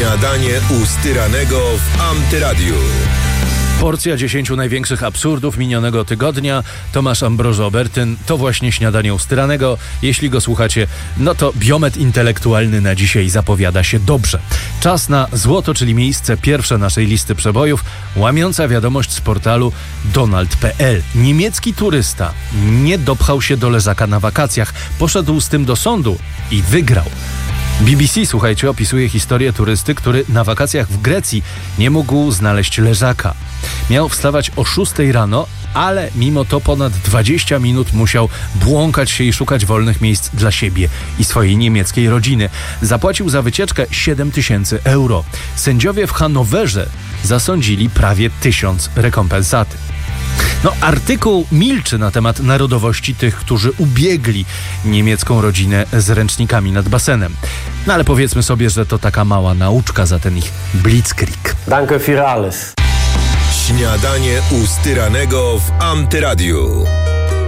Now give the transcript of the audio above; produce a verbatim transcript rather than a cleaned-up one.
Śniadanie u Styranego w Antyradiu. Porcja dziesięciu największych absurdów minionego tygodnia. Tomasz Ambrozo-Obertyn, to właśnie Śniadanie u Styranego. Jeśli go słuchacie, no to biometr intelektualny na dzisiaj zapowiada się dobrze. Czas na złoto, czyli miejsce pierwsze naszej listy przebojów. Łamiąca wiadomość z portalu Donald kropka pe el. Niemiecki turysta nie dopchał się do leżaka na wakacjach. Poszedł z tym do sądu i wygrał. B B C, słuchajcie, opisuje historię turysty, który na wakacjach w Grecji nie mógł znaleźć leżaka. Miał wstawać o szóstej rano, ale mimo to ponad dwadzieścia minut musiał błąkać się i szukać wolnych miejsc dla siebie i swojej niemieckiej rodziny. Zapłacił za wycieczkę siedem tysięcy euro. Sędziowie w Hanowerze zasądzili prawie tysiąc rekompensaty. No, artykuł milczy na temat narodowości tych, którzy ubiegli niemiecką rodzinę z ręcznikami nad basenem. No ale powiedzmy sobie, że to taka mała nauczka za ten ich blitzkrieg. Danke für alles. Śniadanie u Styranego w Antyradiu.